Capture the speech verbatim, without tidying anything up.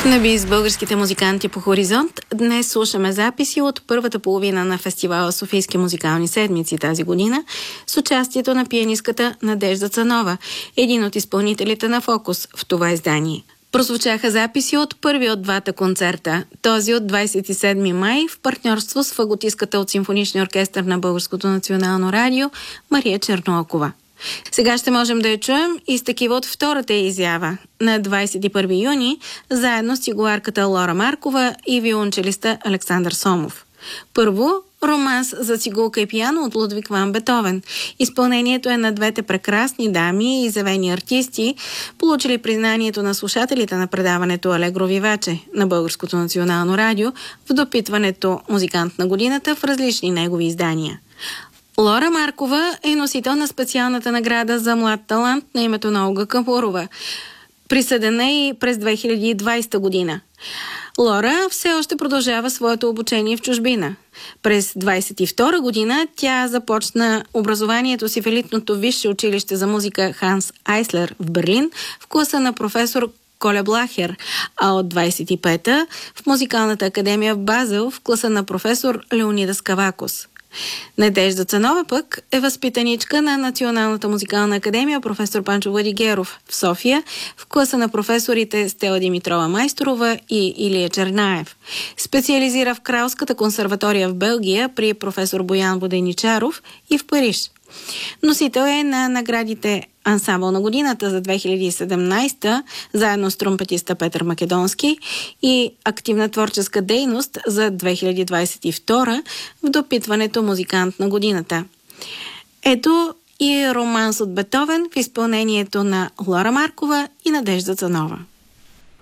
На бис българските музиканти по Хоризонт днес слушаме записи от първата половина на фестивала Софийски музикални седмици тази година с участието на пианистката Надежда Цанова, един от изпълнителите на Фокус в това издание. Прозвучаха записи от първи от двата концерта, този от двадесет и седми май в партньорство с фаготистката от Симфоничния оркестър на Българското национално радио Мария Черноокова. Сега ще можем да я чуем и с такива от втората изява на двадесет и първи юни, заедно с цигуларката Лора Маркова и виолончелиста Александър Сомов. Първо, романс за цигулка и пиано от Лудвиг ван Бетовен. Изпълнението е на двете прекрасни дами и изявени артисти, получили признанието на слушателите на предаването Алегро Виваче на Българското национално радио в допитването Музикант на годината в различни негови издания. Лора Маркова е носител на специалната награда за млад талант на името на Олга Капурова, присъдена и през две хиляди и двадесета година. Лора все още продължава своето обучение в чужбина. През двадесет и втора година тя започна образованието си в елитното висше училище за музика Ханс Айслер в Берлин в класа на професор Коля Блахер, а от двадесет и пета в Музикалната академия в Базел в класа на професор Леонидас Кавакос. Надежда Цанова пък е възпитаничка на Националната музикална академия професор Панчо Владигеров в София в класа на професорите Стела Димитрова Майсторова и Илия Чернаев. Специализира в Кралската консерватория в Белгия при професор Боян Воденичаров и в Париж. Носител е на наградите Ансамбъл на годината за две хиляди и седемнадесета, заедно с тромпетиста Петър Македонски, и активна творческа дейност за две хиляди двадесет и втора в допитването Музикант на годината. Ето и романс от Бетовен в изпълнението на Лора Маркова и Надежда Цанова.